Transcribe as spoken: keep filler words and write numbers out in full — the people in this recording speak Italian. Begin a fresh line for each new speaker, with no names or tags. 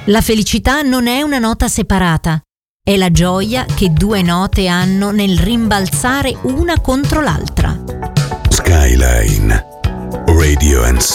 La felicità non è una nota separata, è la gioia che due note hanno nel rimbalzare una contro l'altra.
Skyline Radio and